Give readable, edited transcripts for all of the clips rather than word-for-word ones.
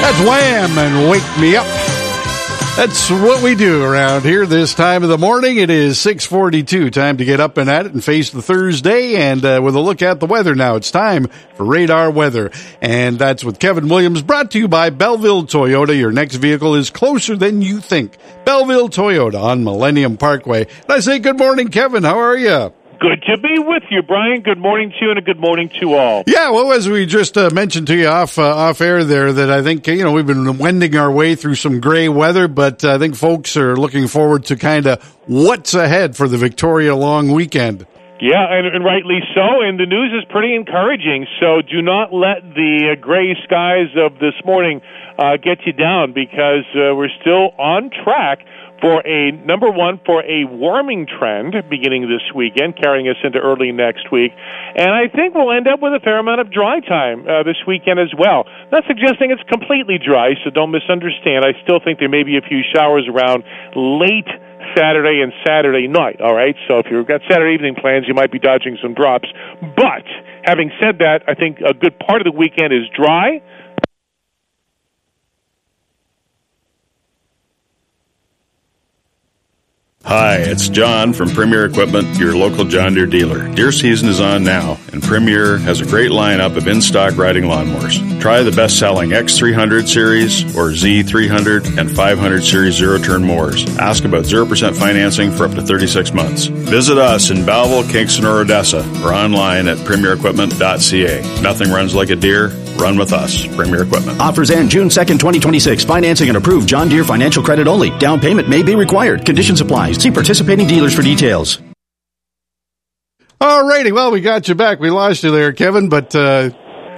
That's Wham! And Wake Me Up. That's what we do around here this time of the morning. It is 6:42. Time to get up and at it and face the Thursday. And with a look at the weather now, it's time for Radar Weather. And that's with Kevin Williams, brought to you by Belleville Toyota. Your next vehicle is closer than you think. Belleville Toyota on Millennium Parkway. And I say good morning, Kevin. How are you? Good to be with you, Brian. Good morning to you, and a good morning to all. Yeah, well, as we just mentioned to you off air there, that I think, we've been wending our way through some gray weather, but I think folks are looking forward to kind of what's ahead for the Victoria long weekend. Yeah, and rightly so, and the news is pretty encouraging, so do not let the gray skies of this morning get you down, because we're still on track for number one, for a warming trend beginning this weekend, carrying us into early next week. And I think we'll end up with a fair amount of dry time this weekend as well. Not suggesting it's completely dry, so don't misunderstand. I still think there may be a few showers around late Saturday and Saturday night, all right? So if you've got Saturday evening plans, you might be dodging some drops. But having said that, I think a good part of the weekend is dry. Hi, it's John from Premier Equipment, your local John Deere dealer. Deer season is on now, and Premier has a great lineup of in-stock riding lawnmowers. Try the best-selling X300 series or Z300 and 500 series zero-turn mowers. Ask about 0% financing for up to 36 months. Visit us in Belleville, Kingston, or Odessa, or online at premierequipment.ca. Nothing runs like a Deere. Run with us. Premier Equipment. Offers end June 2nd, 2026. Financing and approved John Deere financial credit only. Down payment may be required. Conditions apply. See participating dealers for details. All righty. Well, we got you back. We lost you there, Kevin, but go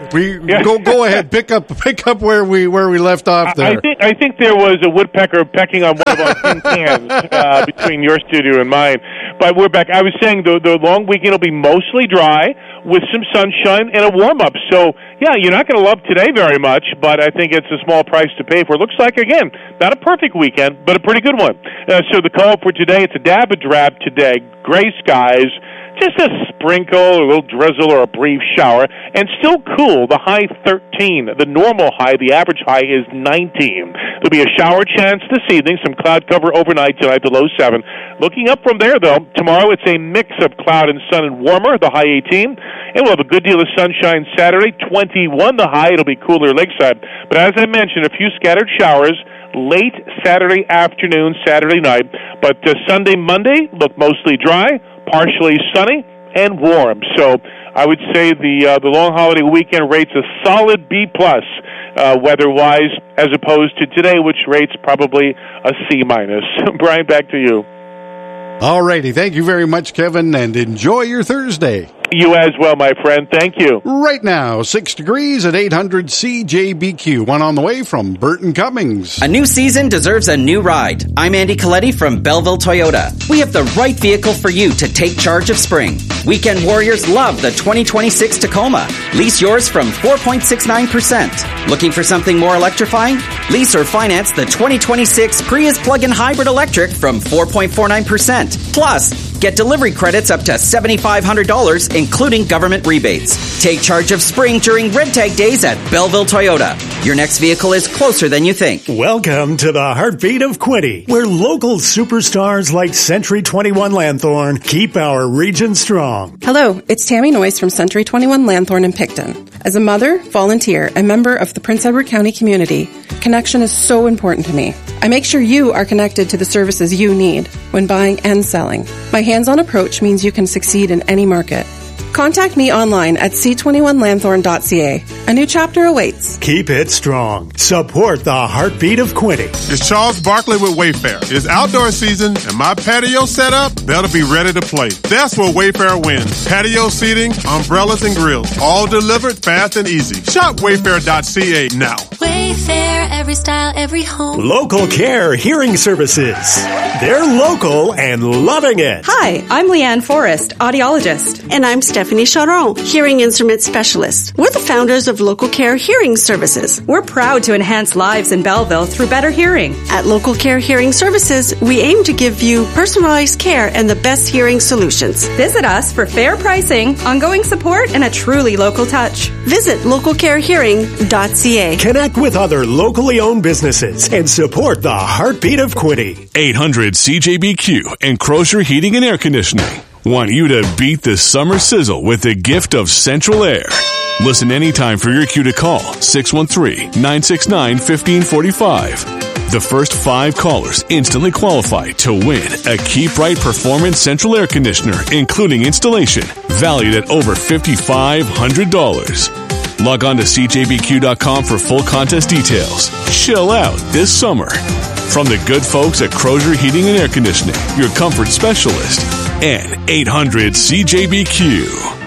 ahead. Pick up where we left off there. I think there was a woodpecker pecking on one of our tin cans between your studio and mine. But we're back. I was saying the long weekend will be mostly dry with some sunshine and a warm-up. So, yeah, you're not going to love today very much, but I think it's a small price to pay for. It looks like, again, not a perfect weekend, but a pretty good one. So the call for today, it's a dab of drab today, gray skies, just a sprinkle, a little drizzle, or a brief shower, and still cool. The high 13. The normal high, the average high, is 19. There'll be a shower chance this evening, some cloud cover overnight tonight, the low 7. Looking up from there, though, tomorrow it's a mix of cloud and sun and warmer, the high 18. And we'll have a good deal of sunshine Saturday, 21 the high. It'll be cooler lakeside. But as I mentioned, a few scattered showers late Saturday afternoon, Saturday night. But Sunday, Monday, look mostly dry, partially sunny, and warm. So I would say the long holiday weekend rates a solid B+ weather-wise, as opposed to today, which rates probably a C-. Brian, back to you. All righty. Thank you very much, Kevin, and enjoy your Thursday. You as well, my friend. Thank you. Right now, 6 degrees at 800 CJBQ. One on the way from Burton Cummings. A new season deserves a new ride. I'm Andy Coletti from Belleville Toyota. We have the right vehicle for you to take charge of spring. Weekend warriors love the 2026 Tacoma. Lease yours from 4.69%. Looking for something more electrifying? Lease or finance the 2026 Prius plug-in hybrid electric from 4.49%. Plus, get delivery credits up to $7,500, including government rebates. Take charge of spring during Red Tag Days at Belleville Toyota. Your next vehicle is closer than you think. Welcome to the heartbeat of Quinte, where local superstars like Century 21 Lanthorn keep our region strong. Hello, it's Tammy Noyce from Century 21 Lanthorn in Picton. As a mother, volunteer, and member of the Prince Edward County community, connection is so important to me. I make sure you are connected to the services you need when buying and selling. My hands-on approach means you can succeed in any market. Contact me online at c21lanthorn.ca. A new chapter awaits. Keep it strong. Support the heartbeat of Quinte. It's Charles Barkley with Wayfair. It's outdoor season, and my patio set up better be ready to play. That's where Wayfair wins. Patio seating, umbrellas, and grills. All delivered fast and easy. Shop wayfair.ca now. Wayfair, every style, every home. Local Care Hearing Services. They're local and loving it. Hi, I'm Leanne Forrest, audiologist. And I'm Stephanie Charon, hearing instrument specialist. We're the founders of Local Care Hearing Services. We're proud to enhance lives in Belleville through better hearing. At Local Care Hearing Services, we aim to give you personalized care and the best hearing solutions. Visit us for fair pricing, ongoing support, and a truly local touch. Visit localcarehearing.ca. Connect with other local locally owned businesses and support the heartbeat of Quiddy. 800 CJBQ and Crozier Heating and Air Conditioning want you to beat the summer sizzle with the gift of central air. Listen anytime for your cue to call 613-969-1545. The first 5 callers instantly qualify to win a Keep Right Performance Central Air Conditioner, including installation, valued at over $5,500. Log on to CJBQ.com for full contest details. Chill out this summer. From the good folks at Crozier Heating and Air Conditioning, your comfort specialist, and 800 CJBQ.